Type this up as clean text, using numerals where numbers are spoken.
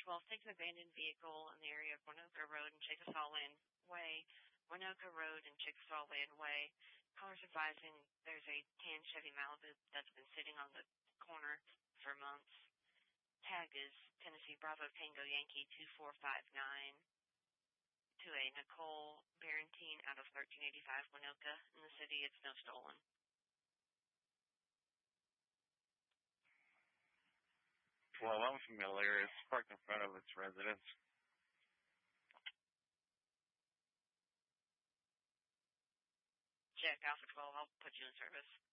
12, take an abandoned vehicle in the area of Winoka Road and Chickasaw Land Way. Winoka Road and Chickasaw Land Way. Callers advising there's a tan Chevy Malibu that's been sitting on the corner for months. Tag is Tennessee Bravo Tango Yankee 2459 to a Nicole Barentine out of 1385 Winoka in the city. It's no stolen. Well, I'm familiar. It's parked in front of its residence. Jack Alpha 12, I'll put you in service.